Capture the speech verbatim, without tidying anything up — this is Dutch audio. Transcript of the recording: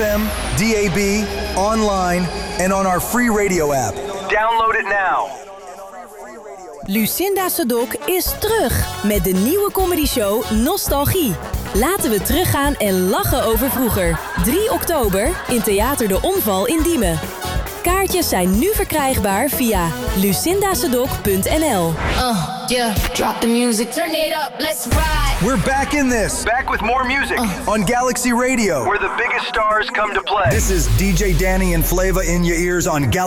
M, D A B, online and on our free radio app. Download it now. Lucinda Sadok is terug met de nieuwe comedyshow Nostalgie. Laten we teruggaan en lachen over vroeger. drie oktober in Theater De Omval in Diemen. Kaartjes zijn nu verkrijgbaar via lucindasadok punt n l. Uh, yeah, drop the music, turn it up, let's ride. We're back in this. Back with more music. Uh. On Galaxy Radio. Where the biggest stars come to play. This is D J Danny and Flava in your ears on Galaxy